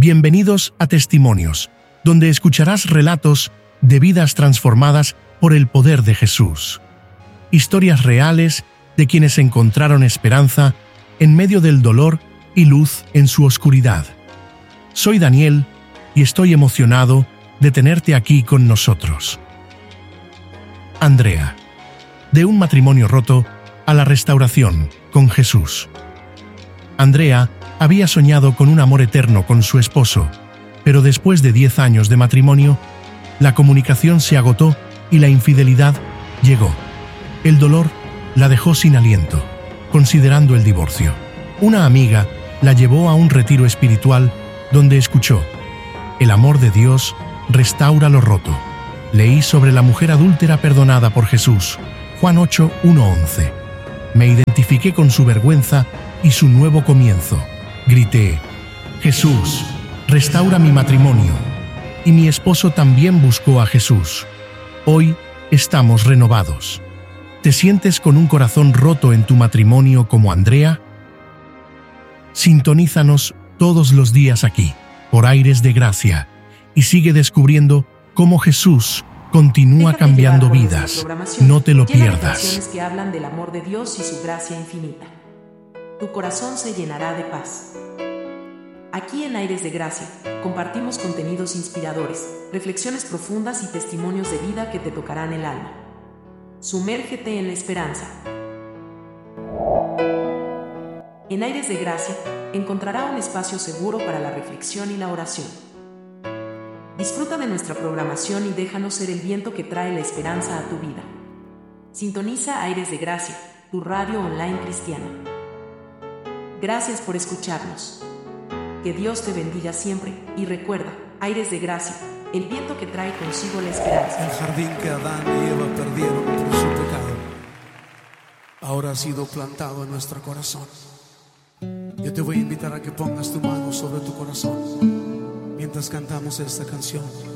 Bienvenidos a Testimonios, donde escucharás relatos de vidas transformadas por el poder de Jesús. Historias reales de quienes encontraron esperanza en medio del dolor y luz en su oscuridad. Soy Daniel y estoy emocionado de tenerte aquí con nosotros. Andrea, de un matrimonio roto a la restauración con Jesús. Andrea había soñado con un amor eterno con su esposo, pero después de 10 años de matrimonio, la comunicación se agotó y la infidelidad llegó. El dolor la dejó sin aliento, considerando el divorcio. Una amiga la llevó a un retiro espiritual donde escuchó: el amor de Dios restaura lo roto. Leí sobre la mujer adúltera perdonada por Jesús, Juan 8, 1-11. Me identifiqué con su vergüenza y su nuevo comienzo. Grité: Jesús, restaura mi matrimonio. Y mi esposo también buscó a Jesús. Hoy estamos renovados. ¿Te sientes con un corazón roto en tu matrimonio como Andrea? Sintonízanos todos los días aquí, por Aires de Gracia, y sigue descubriendo cómo Jesús continúa cambiando vidas. No te lo pierdas. Canciones que hablan del amor de Dios y su gracia infinita. Tu corazón se llenará de paz. Aquí en Aires de Gracia, compartimos contenidos inspiradores, reflexiones profundas y testimonios de vida que te tocarán el alma. Sumérgete en la esperanza. En Aires de Gracia, encontrará un espacio seguro para la reflexión y la oración. Disfruta de nuestra programación y déjanos ser el viento que trae la esperanza a tu vida. Sintoniza Aires de Gracia, tu radio online cristiana. Gracias por escucharnos. Que Dios te bendiga siempre y recuerda, Aires de Gracia, el viento que trae consigo la esperanza. El jardín que Adán y Eva perdieron por su pecado ahora ha sido plantado en nuestro corazón. Yo te voy a invitar a que pongas tu mano sobre tu corazón mientras cantamos esta canción.